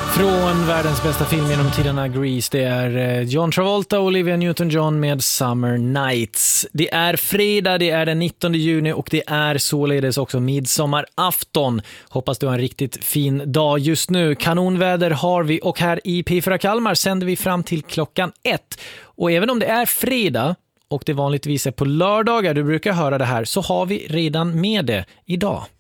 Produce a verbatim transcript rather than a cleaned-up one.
Från världens bästa film genom tiderna, Grease, det är John Travolta och Olivia Newton-John med Summer Nights. Det är fredag, det är den nittonde juni och det är således också midsommarafton. Hoppas du har en riktigt fin dag just nu. Kanonväder har vi och här i P fyra Kalmar sänder vi fram till klockan ett. Och även om det är fredag och det vanligtvis är på lördagar du brukar höra det här, så har vi redan med det idag.